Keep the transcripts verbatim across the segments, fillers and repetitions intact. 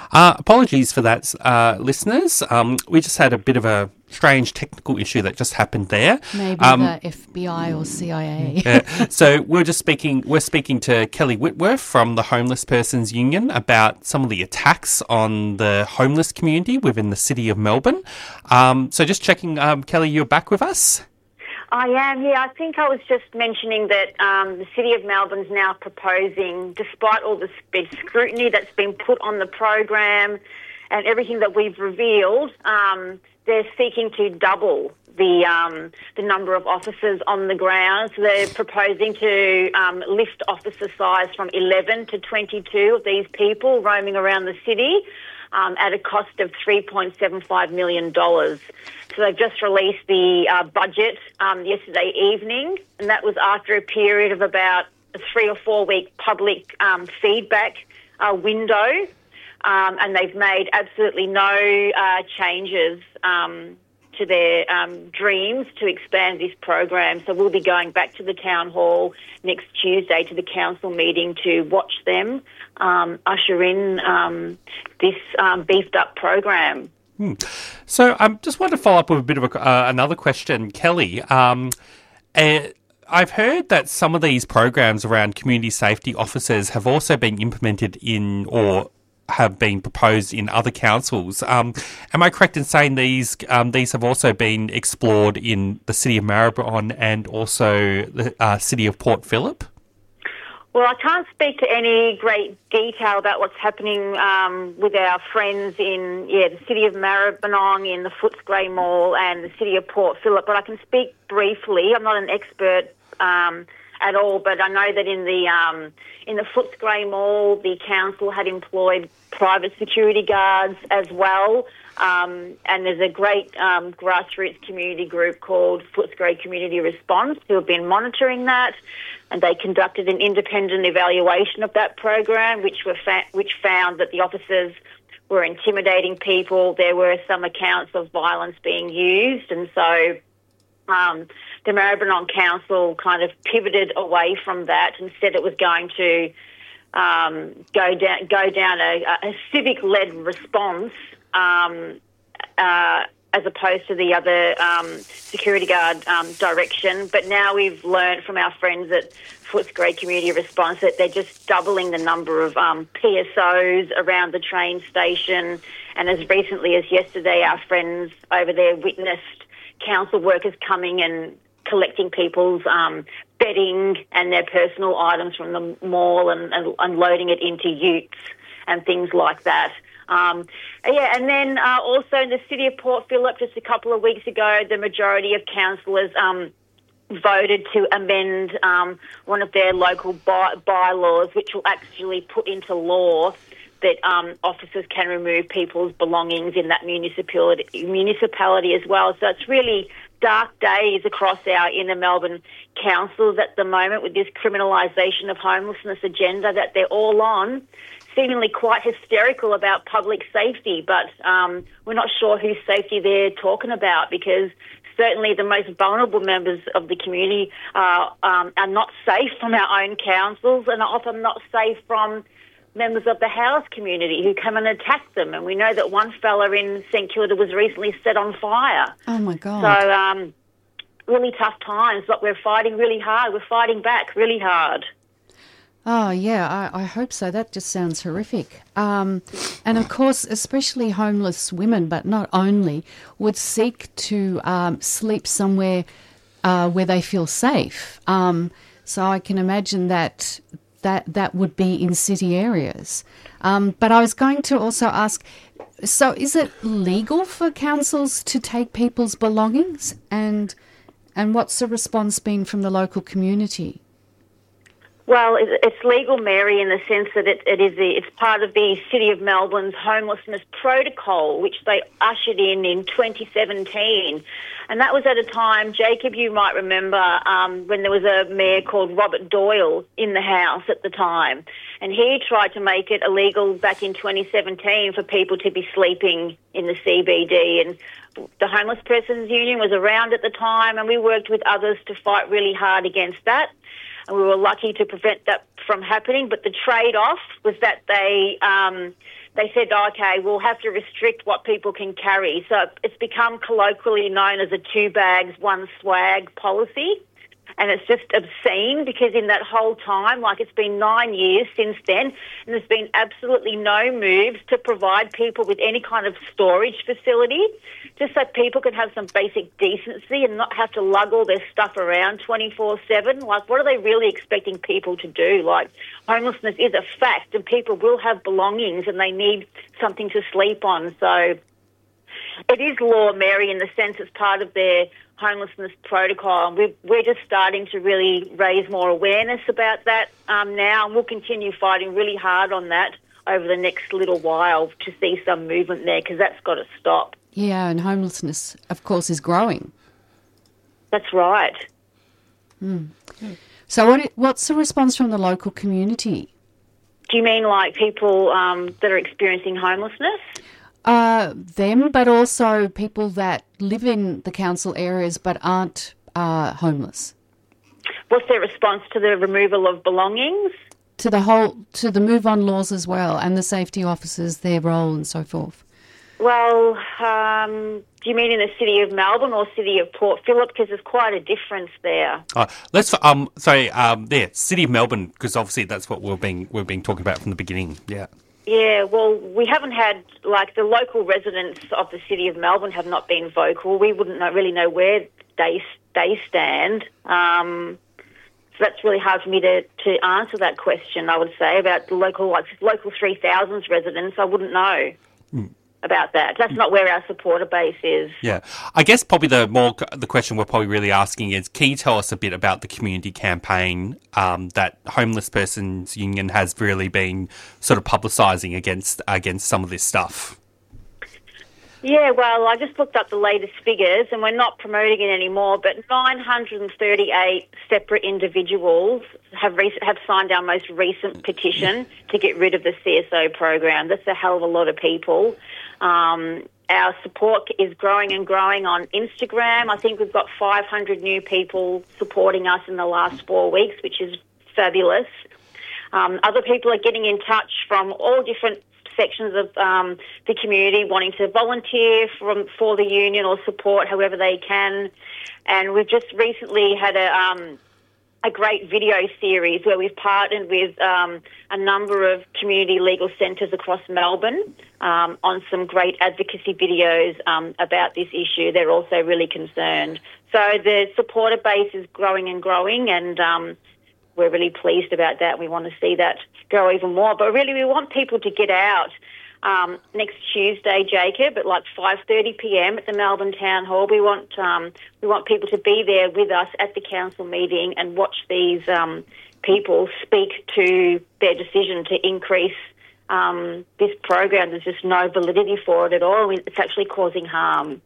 Uh, apologies for that, uh, listeners. Um, we just had a bit of a strange technical issue that just happened there. Maybe um, the F B I or C I A. Yeah. So we're just speaking. We're speaking to Kelly Whitworth from the Homeless Persons Union about some of the attacks on the homeless community within the city of Melbourne. Um, so just checking, um, Kelly, you're back with us. I am, yeah. I think I was just mentioning that um, the City of Melbourne's now proposing, despite all the scrutiny that's been put on the program and everything that we've revealed, um, they're seeking to double the um, the number of officers on the ground. So they're proposing to um, lift officer size from eleven to twenty-two of these people roaming around the city um, at a cost of three point seven five million dollars. So they've just released the uh, budget um, yesterday evening, and that was after a period of about a three or four week public um, feedback uh, window, um, and they've made absolutely no uh, changes um, to their um, dreams to expand this program. So we'll be going back to the town hall next Tuesday to the council meeting to watch them um, usher in um, this um, beefed up program. Hmm. So I um, just want to follow up with a bit of a, uh, another question, Kelly. Um, uh, I've heard that some of these programs around community safety officers have also been implemented in or have been proposed in other councils. Um, am I correct in saying these um, these have also been explored in the city of Maribyrnong and also the uh, city of Port Phillip? Well, I can't speak to any great detail about what's happening um, with our friends in yeah the city of Maribyrnong, in the Footscray Mall and the city of Port Phillip, but I can speak briefly. I'm not an expert um, at all, but I know that in the um, in the Footscray Mall, the council had employed private security guards as well, um, and there's a great um, grassroots community group called Footscray Community Response who have been monitoring that. And they conducted an independent evaluation of that program, which were fa- which found that the officers were intimidating people. There were some accounts of violence being used, and so um, the Maribyrnong Council kind of pivoted away from that and said it was going to um, go down go down a, a civic-led response. Um, uh, as opposed to the other um, security guard um, direction. But now we've learned from our friends at Footscray Community Response that they're just doubling the number of um, P S Os around the train station. And as recently as yesterday, our friends over there witnessed council workers coming and collecting people's um, bedding and their personal items from the mall and, and unloading it into utes and things like that. Um, yeah, and then uh, also in the city of Port Phillip, just a couple of weeks ago, the majority of councillors um, voted to amend um, one of their local by- bylaws, which will actually put into law that um, officers can remove people's belongings in that municipality, municipality as well. So it's really dark days across our inner Melbourne councils at the moment with this criminalisation of homelessness agenda that they're all on, seemingly quite hysterical about public safety, but um, we're not sure whose safety they're talking about, because certainly the most vulnerable members of the community uh, um, are not safe from our own councils and are often not safe from members of the house community who come and attack them. And we know that one fella in St Kilda was recently set on fire. Oh, my God. So um, really tough times, but we're fighting really hard. We're fighting back really hard. Oh, yeah, I, I hope so. That just sounds horrific. Um, and, of course, especially homeless women, but not only, would seek to um, sleep somewhere uh, where they feel safe. Um, so I can imagine that that, that would be in city areas. Um, but I was going to also ask, so is it legal for councils to take people's belongings? And, and what's the response been from the local community? Well, it's legal, Mary, in the sense that it, it is the, it's part of the City of Melbourne's homelessness protocol, which they ushered in in twenty seventeen. And that was at a time, Jacob, you might remember, um, when there was a mayor called Robert Doyle in the House at the time. And he tried to make it illegal back in twenty seventeen for people to be sleeping in the C B D. And the Homeless Persons Union was around at the time, and we worked with others to fight really hard against that. And we were lucky to prevent that from happening. But the trade-off was that they um, they said, okay, we'll have to restrict what people can carry. So it's become colloquially known as a two bags, one swag policy. And it's just obscene because in that whole time, like it's been nine years since then, and there's been absolutely no moves to provide people with any kind of storage facility, just so people can have some basic decency and not have to lug all their stuff around twenty-four seven. Like, what are they really expecting people to do? Like, homelessness is a fact and people will have belongings and they need something to sleep on. So it is law, Mary, in the sense it's part of their homelessness protocol. And we're, we're just starting to really raise more awareness about that um, now, and we'll continue fighting really hard on that over the next little while to see some movement there, because that's got to stop. Yeah, and homelessness, of course, is growing. That's right. Mm. So what? what's the response from the local community? Do you mean like people um, that are experiencing homelessness? Uh, them, but also people that live in the council areas but aren't uh, homeless. What's their response to the removal of belongings? To the whole, to the move on laws as well, and the safety officers, their role and so forth. Well, um, do you mean in the city of Melbourne or city of Port Phillip? Because there's quite a difference there. Uh, let's um, sorry, um, there, city of Melbourne, because obviously that's what we've been we've been talking about from the beginning. Yeah. Yeah, well, we haven't had, like, the local residents of the city of Melbourne have not been vocal. We wouldn't know, really know where they they stand. Um, so that's really hard for me to, to answer that question, I would say, about the local, like, local three thousands residents. I wouldn't know mm. about that. That's not where our supporter base is. Yeah. I guess probably the more, the question we're probably really asking is, can you tell us a bit about the community campaign um, that Homeless Persons Union has really been sort of publicising against against some of this stuff? Yeah, well, I just looked up the latest figures and we're not promoting it anymore, but nine hundred thirty-eight separate individuals have rec- have signed our most recent petition to get rid of the C S O program. That's a hell of a lot of people. Um, our support is growing and growing on Instagram. I think we've got five hundred new people supporting us in the last four weeks, which is fabulous. Um, other people are getting in touch from all different sections of um, the community wanting to volunteer from, for the union or support however they can. And we've just recently had a... Um, a great video series where we've partnered with um, a number of community legal centres across Melbourne um, on some great advocacy videos um, about this issue. They're also really concerned. So the supporter base is growing and growing, and um, we're really pleased about that. We want to see that grow even more. But really we want people to get out Um, next Tuesday, Jacob, at like five thirty p.m. at the Melbourne Town Hall. We want um, we want people to be there with us at the council meeting and watch these um, people speak to their decision to increase um, this program. There's just no validity for it at all. It's actually causing harm.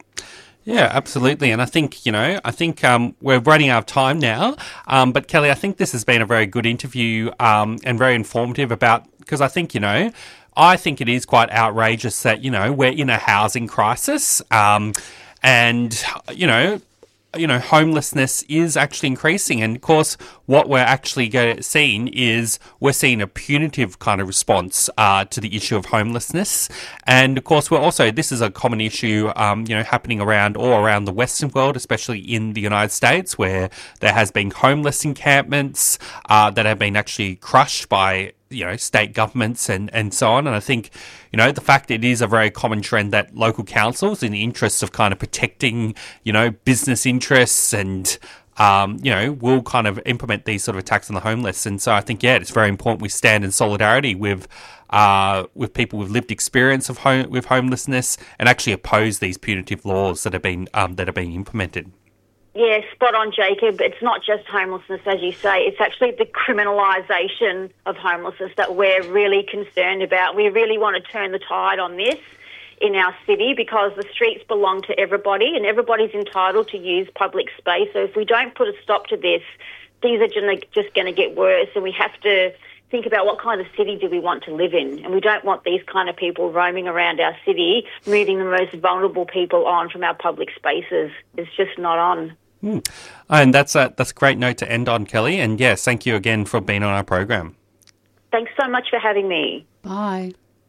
Yeah, absolutely. And I think, you know, I think um, we're running out of time now. Um, but Kelly, I think this has been a very good interview um, and very informative about, because I think, you know, I think it is quite outrageous that, you know, we're in a housing crisis um, and, you know, you know, homelessness is actually increasing. And, of course, what we're actually going to seeing is we're seeing a punitive kind of response uh, to the issue of homelessness. And, of course, we're also, this is a common issue, um, you know, happening around all around the Western world, especially in the United States, where there has been homeless encampments uh, that have been actually crushed by, you know, state governments and, and so on. And I think, you know, the fact it is a very common trend that local councils, in the interests of kind of protecting, you know, business interests and, um, you know, will kind of implement these sort of attacks on the homeless. And so I think, yeah, it's very important we stand in solidarity with uh, with people with lived experience of home, with homelessness and actually oppose these punitive laws that have been um, that are being implemented. Yeah, spot on, Jacob. It's not just homelessness, as you say. It's actually the criminalisation of homelessness that we're really concerned about. We really want to turn the tide on this in our city because the streets belong to everybody and everybody's entitled to use public space. So if we don't put a stop to this, things are just going to get worse, and we have to think about what kind of city do we want to live in. And we don't want these kind of people roaming around our city, moving the most vulnerable people on from our public spaces. It's just not on. Mm. And that's a, that's a great note to end on, Kelly. And yes, thank you again for being on our program. Thanks so much for having me. Bye.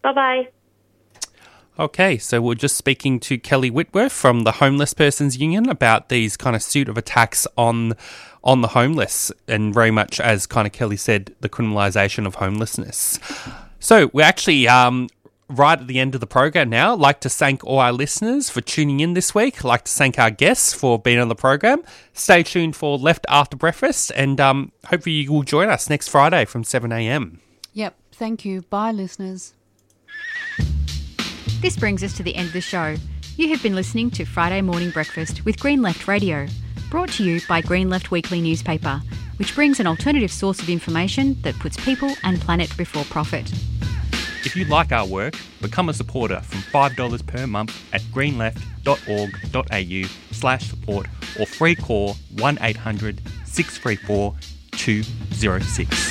Bye-bye. Okay, so we're just speaking to Kelly Whitworth from the Homeless Persons Union about these kind of suit of attacks on on the homeless, and very much, as kind of Kelly said, the criminalisation of homelessness. So we're actually um, right at the end of the program now. I'd like to thank all our listeners for tuning in this week. I'd like to thank our guests for being on the program. Stay tuned for Left After Breakfast, and um, hopefully you will join us next Friday from seven a.m. Yep, thank you. Bye, listeners. This brings us to the end of the show. You have been listening to Friday Morning Breakfast with Green Left Radio, brought to you by Green Left Weekly newspaper, which brings an alternative source of information that puts people and planet before profit. If you like our work, become a supporter from five dollars per month at greenleft.org.au slash support or free call one eight hundred six three four two zero six.